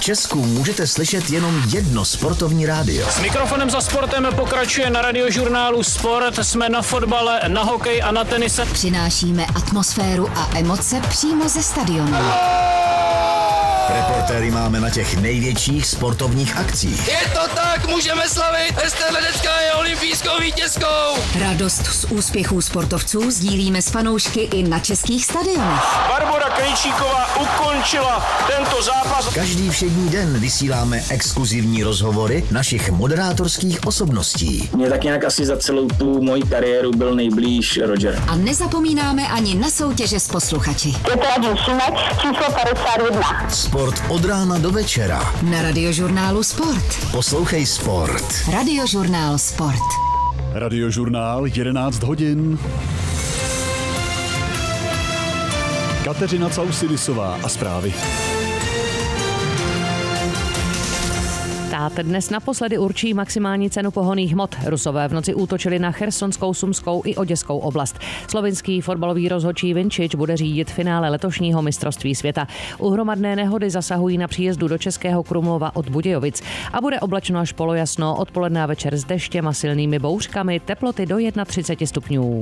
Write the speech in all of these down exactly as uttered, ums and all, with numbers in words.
Česku můžete slyšet jenom jedno sportovní rádio. S mikrofonem za sportem pokračuje na Radiožurnálu Sport. Jsme na fotbale, na hokej a na tenise. Přinášíme atmosféru a emoce přímo ze stadionu. Reportéry máme na těch největších sportovních akcích. Je to tak, můžeme slavit! Ester Ledecká je olympijskou vítězkou! Radost z úspěchů sportovců sdílíme s fanoušky i na českých stadionech. Barbora Krejčíková ukončila tento zápas. Každý všední den vysíláme exkluzivní rozhovory našich moderátorských osobností. Mě tak nějak asi za celou tu moji kariéru byl nejblíž Roger. A nezapomínáme ani na soutěže s posluchači. Je to Radim Šimek, číslo padesát jedna. Sport od rána do večera. Na Radiožurnálu Sport. Poslouchej Sport. Radiožurnál Sport. Radiožurnál jedenáct hodin. Kateřina Causidisová a zprávy. Stát dnes naposledy určí maximální cenu pohonných hmot. Rusové v noci útočili na Chersonskou, Sumskou i Oděskou oblast. Slovinský fotbalový rozhodčí Vinčič bude řídit finále letošního mistrovství světa. U hromadné nehody zasahují na příjezdu do Českého Krumlova od Budějovic a bude oblačno až polojasno, odpoledne a večer s deštěm a silnými bouřkami, teploty do třicet jedna stupňů.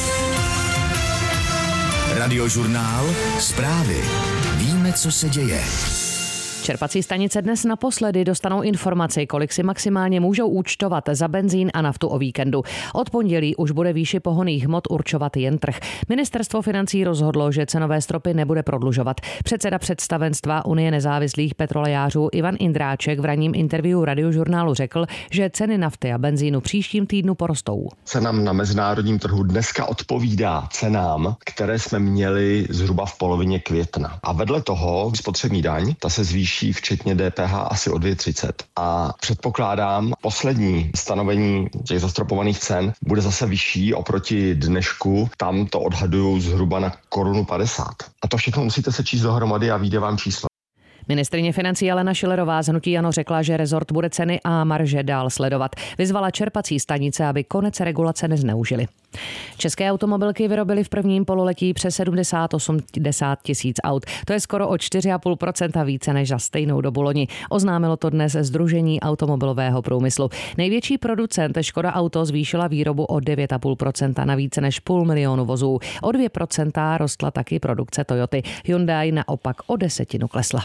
Radiožurnál Zprávy. Víme, co se děje. Čerpací stanice dnes naposledy dostanou informaci, kolik si maximálně můžou účtovat za benzín a naftu o víkendu. Od pondělí už bude výši pohonných hmot určovat jen trh. Ministerstvo financí rozhodlo, že cenové stropy nebude prodlužovat. Předseda představenstva Unie nezávislých petrolejářů Ivan Indráček v ranním interview Radiožurnálu řekl, že ceny nafty a benzínu příštím týdnu porostou. Cenám na mezinárodním trhu dneska odpovídá cenám, které jsme měli zhruba v polovině května. A vedle toho spotřební daň, ta se zvýší včetně D P H asi o dvě třicet. A předpokládám, poslední stanovení těch zastropovaných cen bude zase vyšší oproti dnešku. Tam to odhaduju zhruba na korunu padesát. A to všechno musíte se číst dohromady a vyjde vám číslo. Ministryně financí Alena Schillerová z hnutí ANO řekla, že rezort bude ceny a marže dál sledovat. Vyzvala čerpací stanice, aby konec regulace nezneužili. České automobilky vyrobily v prvním pololetí přes sedmdesát osm tisíc aut. To je skoro o čtyři celá pět procenta více než za stejnou dobu loni. Oznámilo to dnes Sdružení automobilového průmyslu. Největší producent Škoda Auto zvýšila výrobu o devět celá pět procenta na více než půl milionu vozů. O dvě procenta rostla taky produkce Toyoty. Hyundai naopak o desetinu klesla.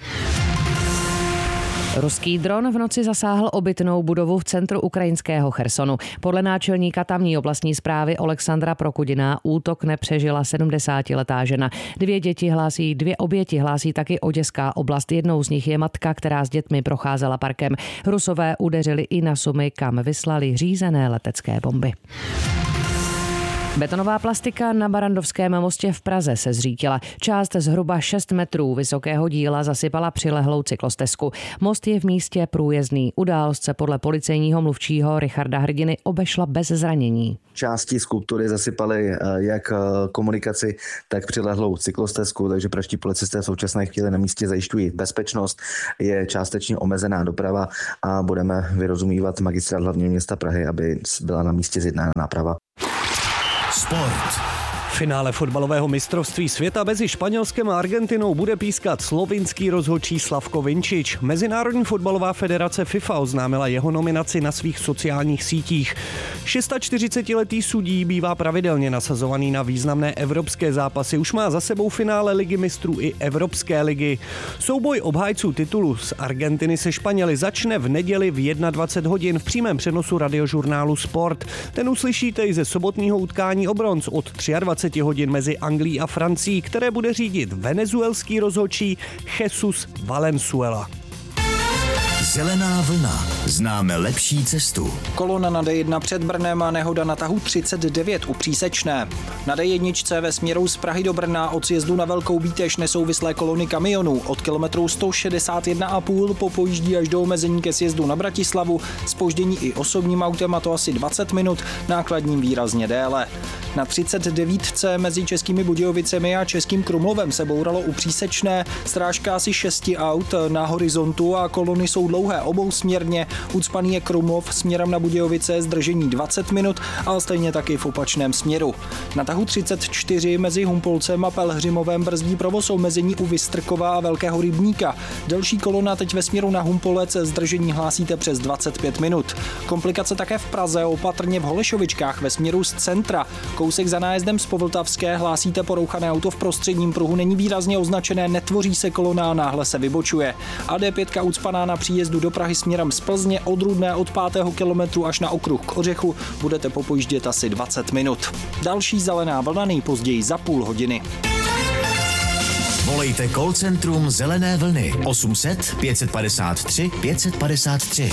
Ruský dron v noci zasáhl obytnou budovu v centru ukrajinského Chersonu. Podle náčelníka tamní oblastní správy Alexandra Prokudina útok nepřežila sedmdesátiletá žena. Dvě děti hlásí, dvě oběti hlásí taky Oděská oblast. Jednou z nich je matka, která s dětmi procházela parkem. Rusové udeřili i na Sumy, kam vyslali řízené letecké bomby. Betonová plastika na Barrandovském mostě v Praze se zřítila. Část zhruba šest metrů vysokého díla zasypala přilehlou cyklostezku. Most je v místě průjezdný. Událost se podle policejního mluvčího Richarda Hrdiny obešla bez zranění. Části skulptury zasypaly jak komunikaci, tak přilehlou cyklostezku, takže pražští policisté v současné chvíli na místě zajišťují bezpečnost. Je částečně omezená doprava a budeme vyrozumívat magistrát hlavního města Prahy, aby byla na místě zjednána náprava. Sport. V finále fotbalového mistrovství světa mezi Španělskem a Argentinou bude pískat slovinský rozhodčí Slavko Vinčič. Mezinárodní fotbalová federace FIFA oznámila jeho nominaci na svých sociálních sítích. čtyřicetišestiletý sudí bývá pravidelně nasazovaný na významné evropské zápasy. Už má za sebou finále Ligy mistrů i Evropské ligy. Souboj obhájců titulu z Argentiny se Španěli začne v neděli v dvacet jedna hodin v přímém přenosu Radiožurnálu Sport. Ten uslyšíte i ze sobotního utkání o bronz od dvacet tři hodin mezi Anglií a Francií, které bude řídit venezuelský rozhodčí Jesus Valenzuela. Zelená vlna. Známe lepší cestu. Kolona na D jedna před Brnem a nehoda na tahu třicet devět u Přísečné. Na D jedna ve směru z Prahy do Brna od sjezdu na Velkou Bítež nesouvislé kolony kamionů. Od kilometru sto šedesát jedna a půl popojíždí až do omezení ke sjezdu na Bratislavu. Zpoždění i osobním autem, a to asi dvacet minut, nákladním výrazně déle. Na třicet devět mezi Českými Budějovicemi a Českým Krumlovem se bouralo u Přísečné. Strážka asi šesti aut na horizontu a kolony jsou dlouhé obousměrně. Ucpaný je Krumlov směrem na Budějovice, zdržení dvacet minut, a stejně taky v opačném směru. Na tahu třicet čtyři mezi Humpolcem a Pelhřimovem brzdí provoz omezení u Vystrkova a Velkého Rybníka. Delší kolona teď ve směru na Humpolec, zdržení hlásíte přes dvacet pět minut. Komplikace také v Praze, opatrně v Holešovičkách ve směru z centra. Kousek za nájezdem z Povltavské hlásíte porouchané auto v prostředním pruhu, není výrazně označené, netvoří se kolona a náhle se vybočuje. A D pět ucpaná na příjezdu do Prahy směrem z Plzně od Rudné od pátého kilometru až na okruh k Ořechu, budete popojíždět asi dvacet minut. Další zelená vlna nejpozději za půl hodiny. Volejte call centrum Zelené vlny osm set pět padesát tři pět padesát tři.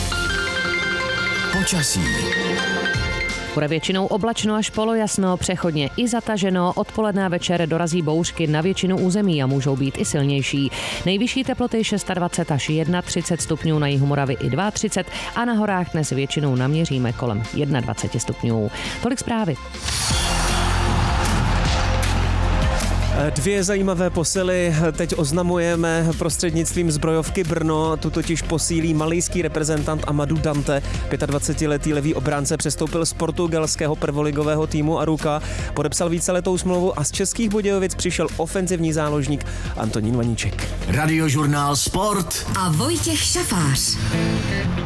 Počasí. Bude většinou oblačno až polojasno, přechodně i zataženo, odpoledne a večer dorazí bouřky na většinu území a můžou být i silnější. Nejvyšší teploty dvacet šest až třicet jedna stupňů, na jihu Moravy i třicet dva a na horách dnes většinou naměříme kolem dvacet jedna stupňů. Tolik zprávy. Dvě zajímavé posily teď oznamujeme prostřednictvím zbrojovky Brno, tu totiž posílí malijský reprezentant Amadou Dante. dvacetiletý levý obránce přestoupil z portugalského prvoligového týmu Arouca, podepsal víceletou smlouvu a z Českých Budějovic přišel ofenzivní záložník Antonín Vaníček. Radiožurnál Sport a Vojtěch Šafář.